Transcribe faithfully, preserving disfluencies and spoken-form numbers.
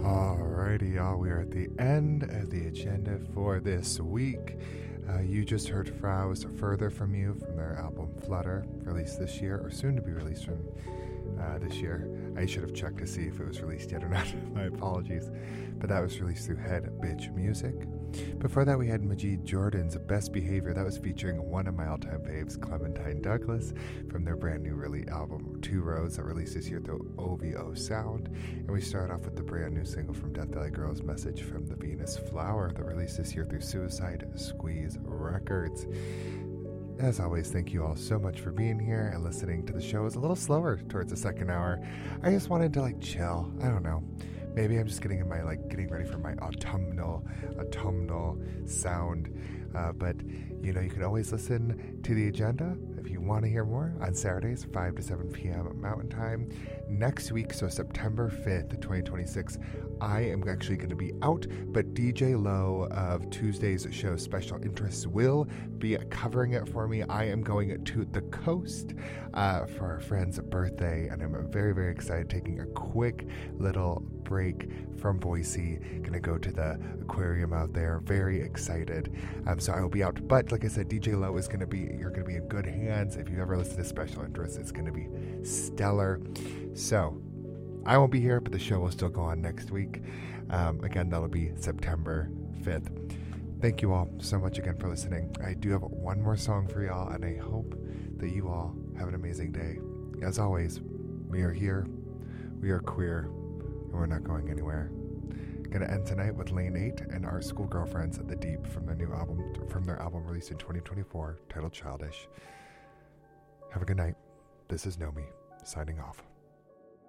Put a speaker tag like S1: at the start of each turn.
S1: Alrighty, y'all. We are at the end of the agenda for this week. Uh, you just heard Frau's Further From You from their album Flutter, released this year, or soon to be released from uh, this year. I should have checked to see if it was released yet or not. My apologies. But that was released through Head Bitch Music. Before that, we had Majid Jordan's Best Behavior. That was featuring one of my all-time faves, Clementine Douglas, from their brand new release album, Two Roads, that released this year through O V O Sound. And we started off with the brand new single from Death Valley Girls, Message from the Venus Flower, that released this year through Suicide Squeeze Records. As always, thank you all so much for being here and listening to the show. It's a little slower towards the second hour. I just wanted to, like, chill. I don't know. Maybe I'm just getting in my, like, getting ready for my autumnal, autumnal sound. Uh, but, you know, you can always listen to the agenda if you want to hear more on Saturdays, five to seven p.m. Mountain Time. Next week, so September fifth, twenty twenty-six, I am actually going to be out, but D J Lowe of Tuesday's show Special Interests will be covering it for me. I am going to the coast uh, for our friend's birthday, and I'm very, very excited, taking a quick little break from Boise. Gonna go to the aquarium out there. Very excited. Um, so I will be out. But like I said, D J Lowe is gonna be, you're gonna be in good hands. If you ever listen to Special Interests, it's gonna be stellar. So I won't be here, but the show will still go on next week. Um, again, that'll be September fifth. Thank you all so much again for listening. I do have one more song for y'all, and I hope that you all have an amazing day. As always, we are here, we are queer, and we're not going anywhere. Gonna end tonight with Lane eight and Our School Girlfriends at the Deep from their new album, from their album released in twenty twenty-four, titled Childish. Have a good night. This is Nomi, signing off.